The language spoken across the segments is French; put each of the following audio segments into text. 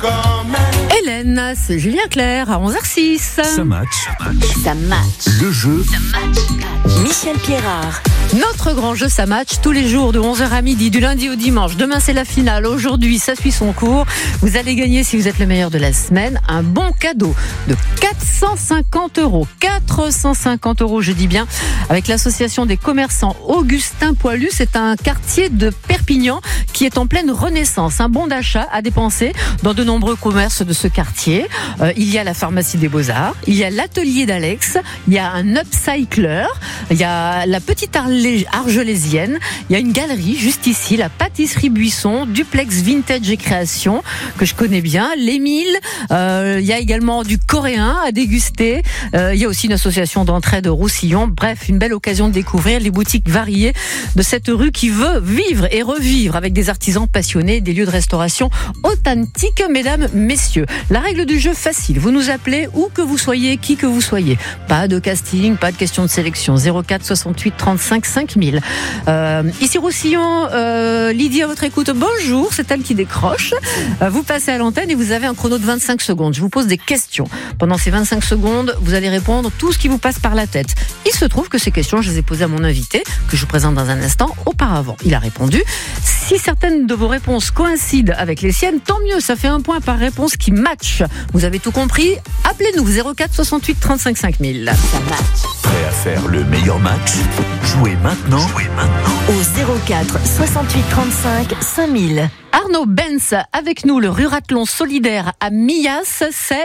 Hélène, c'est Julien Clerc à 11h06. Ça match. Le jeu. Michel Pierrard. Notre grand jeu, ça match tous les jours de 11h à midi, du lundi au dimanche. Demain, c'est la finale. Aujourd'hui, ça suit son cours. Vous allez gagner, si vous êtes le meilleur de la semaine, un bon cadeau de 450 €. 450 €, je dis bien, avec l'association des commerçants Augustin Poilu. C'est un quartier de Perpignan qui est en pleine renaissance. Un bon d'achat à dépenser dans de nombreux commerces de ce quartier. Il y a la pharmacie des Beaux-Arts, il y a l'atelier d'Alex, il y a un upcycler, il y a la petite Argelésienne, il y a une galerie juste ici, la pâtisserie Buisson, Duplex Vintage et Création, que je connais bien, l'Émile, il y a également du coréen à déguster, il y a aussi une association d'entraide de Roussillon. Bref, une belle occasion de découvrir les boutiques variées de cette rue qui veut vivre et revivre avec des artisans passionnés, des lieux de restauration authentiques, mesdames, messieurs. La règle du jeu facile, vous nous appelez où que vous soyez, qui que vous soyez. Pas de casting, pas de question de sélection. 04 68 35 5000. Ici Roussillon, Lydie à votre écoute. Bonjour, c'est elle qui décroche. Vous passez à l'antenne et vous avez un chrono de 25 secondes. Je vous pose des questions. Pendant ces 25 secondes, vous allez répondre tout ce qui vous passe par la tête. Il se trouve que ces questions, je les ai posées à mon invité, que je vous présente dans un instant. Auparavant, il a répondu. Si certaines de vos réponses coïncident avec les siennes, tant mieux, ça fait un point par réponse qui match. Vous avez tout compris? Appelez-nous 04 68 35 5000. Ça match. Prêt à faire le meilleur match? Jouez maintenant. Au 04 68 35 5000. Arnaud Benz avec nous, le Rurathlon solidaire à Millas, c'est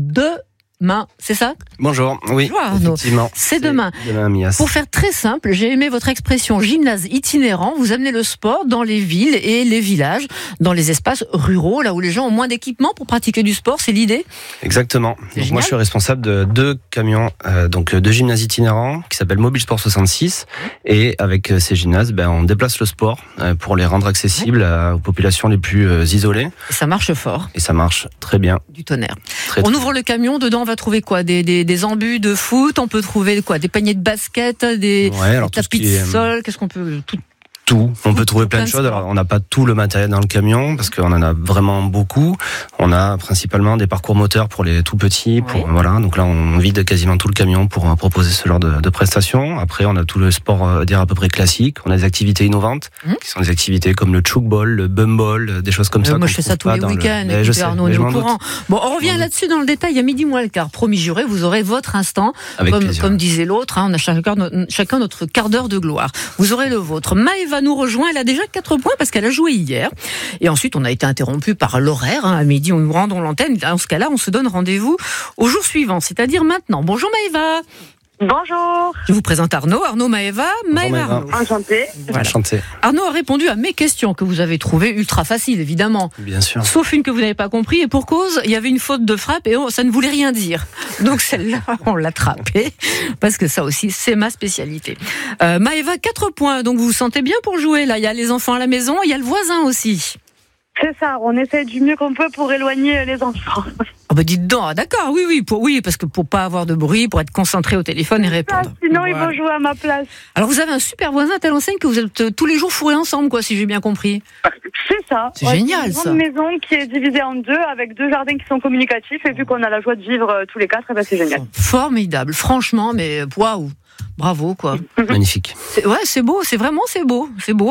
demain, c'est ça? Bonjour, oui, Bonjour Arnaud. effectivement. C'est demain. Demain à Millas. Pour faire très simple, j'ai aimé votre expression gymnase itinérant. Vous amenez le sport dans les villes et les villages, dans les espaces ruraux, là où les gens ont moins d'équipement pour pratiquer du sport, c'est l'idée? Exactement. Donc génial. moi, je suis responsable de deux camions, donc deux gymnases itinérants qui s'appellent Mobile Sport 66. Et avec ces gymnases, on déplace le sport pour les rendre accessibles aux populations les plus isolées. Et ça marche fort. Et ça marche très bien. Du tonnerre. Très, On très ouvre le camion, dedans on va trouver quoi? Des embus de foot, on peut trouver quoi? Des paniers de basket, des alors tout ce tapis qui de est sol, qu'est-ce qu'on peut... tout. On peut trouver plein de plein de choses. sports. Alors, on n'a pas tout le matériel dans le camion parce qu'on en a vraiment beaucoup. On a principalement des parcours moteurs pour les tout petits. Voilà. Donc là, on vide quasiment tout le camion pour proposer ce genre de prestations. Après, on a tout le sport, à peu près classique. On a des activités innovantes qui sont des activités comme le chukball, le bumball, des choses comme ça. Moi, je fais ça tous les week-ends. Écoutez, Arnaud, on est au courant. Bon, on revient là-dessus dans le détail. Il y a midi moins le quart. Promis juré, vous aurez votre instant. Comme disait l'autre, on a chacun notre quart d'heure de gloire. Vous aurez le vôtre. Maëva nous rejoint. Elle a déjà 4 points parce qu'elle a joué hier. Et ensuite, on a été interrompu par l'horaire. À midi, nous rendons l'antenne. Dans ce cas-là, on se donne rendez-vous au jour suivant, c'est-à-dire maintenant. Bonjour Maëva. Bonjour. Je vous présente Arnaud. Arnaud Maëva. Maëva Arnaud. Enchantée. Voilà. Enchanté. Arnaud a répondu à mes questions que vous avez trouvées ultra faciles, évidemment. Bien sûr. Sauf une que vous n'avez pas compris. Et pour cause, il y avait une faute de frappe et ça ne voulait rien dire. Donc celle-là, on l'a attrapée. Parce que ça aussi, c'est ma spécialité. Maëva, 4 points. Donc vous vous sentez bien pour jouer là. Il y a les enfants à la maison. Il y a le voisin aussi. C'est ça, on essaie du mieux qu'on peut pour éloigner les enfants. Ah bah dites donc, d'accord, oui, parce que pour pas avoir de bruit, pour être concentré au téléphone et répondre. Sinon, ils vont jouer à ma place. Alors vous avez un super voisin à telle enseigne que vous êtes tous les jours fourrés ensemble, quoi, si j'ai bien compris. C'est ça. C'est génial, ça. C'est une maison qui est divisée en deux, avec 2 jardins qui sont communicatifs, et vu qu'on a la joie de vivre tous les 4, c'est génial. Formidable, franchement, mais waouh. Bravo, quoi. Magnifique. C'est beau, c'est beau.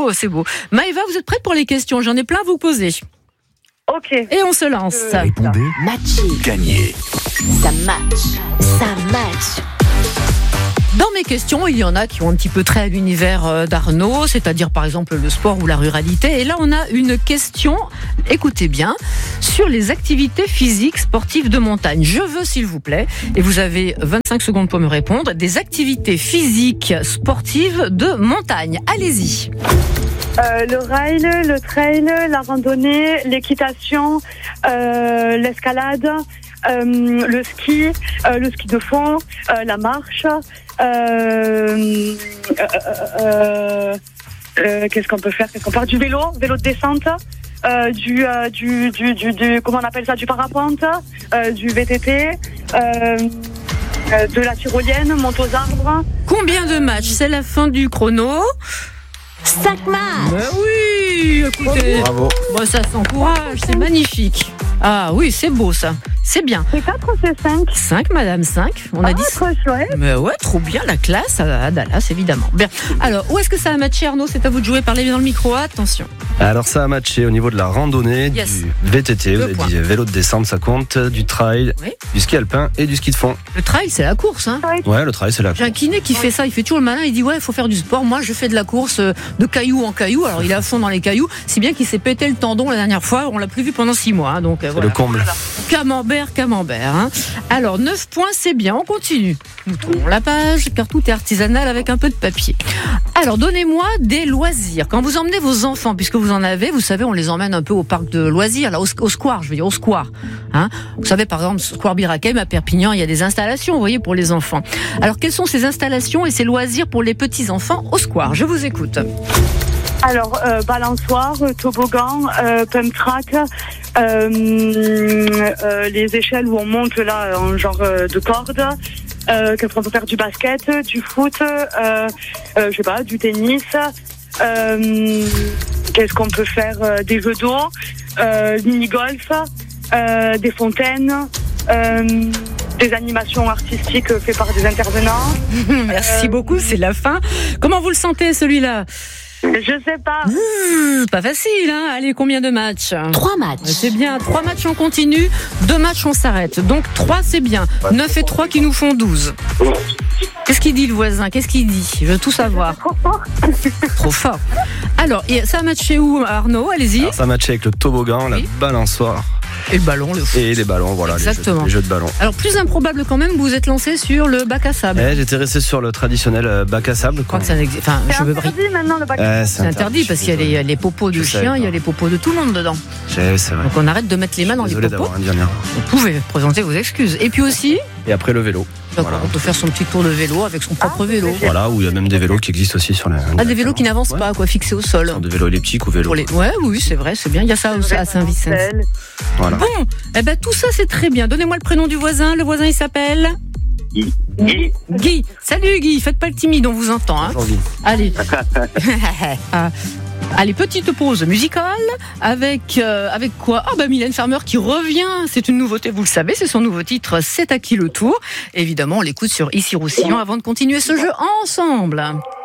Maëva, vous êtes prête pour les questions? J'en ai plein à vous poser. Ok. Et on se lance. Répondez. Matché. Gagnez. Ça match. Dans mes questions, il y en a qui ont un petit peu trait à l'univers d'Arnaud, c'est-à-dire par exemple le sport ou la ruralité. Et là, on a une question, écoutez bien, sur les activités physiques sportives de montagne. Je veux, s'il vous plaît, et vous avez 25 secondes pour me répondre, des activités physiques sportives de montagne. Allez-y. Le rail, le trail, la randonnée, l'équitation, l'escalade, le ski de fond, la marche. Qu'est-ce qu'on peut faire? Du vélo de descente, du comment on appelle ça, du parapente, du VTT, de la tyrolienne, monte aux arbres. Combien de matchs? C'est la fin du chrono. 5 matchs. Oui, écoutez. Bravo. Bon, ça s'encourage, c'est magnifique. Ah oui, c'est beau ça. C'est bien. C'est 4 ou c'est 5? 5, madame, 5. On a dit. Trop chouette. Mais ouais, trop bien, la classe à Dallas, évidemment. Bien. Alors, où est-ce que ça a matché, Arnaud? C'est à vous de jouer, parlez bien dans le micro, attention. Alors ça a matché au niveau de la randonnée, du VTT, vous avez dit vélo de descente, ça compte, du trail, du ski alpin et du ski de fond. Le trail, c'est la course, hein? Ouais, le trail, c'est la course. J'ai un kiné qui fait ça, il fait toujours le malin, il dit ouais, il faut faire du sport. Moi, je fais de la course de caillou en caillou. Alors, il est à fond dans les cailloux, si bien qu'il s'est pété le tendon la dernière fois, on l'a plus vu pendant 6 mois. Hein, donc, c'est le comble. Camembert. Hein. Alors, 9 points, c'est bien, on continue. Nous tournons la page, car tout est artisanal avec un peu de papier. Alors, donnez-moi des loisirs. Quand vous emmenez vos enfants, puisque vous en avez, vous savez, on les emmène un peu au parc de loisirs, là, au square, je veux dire, au square. Hein. Vous savez, par exemple, Square Birakem à Perpignan, il y a des installations, vous voyez, pour les enfants. Alors, quelles sont ces installations et ces loisirs pour les petits-enfants au square? Je vous écoute. Alors, balançoire, toboggan, pump track, les échelles où on monte là en genre de corde. Qu'est-ce qu'on peut faire? Du basket, du foot, je sais pas, du tennis. Qu'est-ce qu'on peut faire? Des jeux d'eau, mini-golf, des fontaines, des animations artistiques faites par des intervenants. Merci beaucoup, c'est la fin. Comment vous le sentez, celui-là? Je sais pas. Pas facile, hein? Allez, combien de matchs? 3 matchs. C'est bien, 3 matchs on continue, 2 matchs on s'arrête. Donc 3 c'est bien, 9 et 3 qui nous font 12. Qu'est-ce qu'il dit le voisin? Qu'est-ce qu'il dit? Je veux tout savoir. Trop fort. Alors, ça a matché où, Arnaud? Allez-y. Alors, ça a matché avec le toboggan, la balançoire. Et le ballon, le foot. Et les ballons, voilà. Exactement. Les jeux de ballon. Alors, plus improbable quand même, vous vous êtes lancé sur le bac à sable. J'étais resté sur le traditionnel bac à sable. Je crois que ça n'existe. Enfin, c'est interdit maintenant le bac à sable. C'est interdit parce qu'il y a les popos de chiens, il y a les popos de tout le monde dedans. C'est vrai. Donc on arrête de mettre les mains dans les popos. Vous pouvez présenter vos excuses. Et puis aussi. Et après le vélo. Voilà. On peut faire son petit tour de vélo avec son propre vélo. Voilà, où il y a même des vélos qui existent aussi sur les. Des vélos qui n'avancent pas, quoi, fixés au sol. Des vélos elliptiques ou vélos. Oui, c'est vrai, c'est bien. Il y a ça aussi à Saint-Vicent. Voilà. Bon, tout ça c'est très bien. Donnez-moi le prénom du voisin. Le voisin il s'appelle Guy. Salut Guy, faites pas le timide, on vous entend. Hein. Bonjour, Guy. Allez. Allez, petite pause musicale avec quoi? Mylène Farmer qui revient, c'est une nouveauté, vous le savez, c'est son nouveau titre, C'est à qui le tour. Évidemment, on l'écoute sur Ici Roussillon avant de continuer ce jeu ensemble.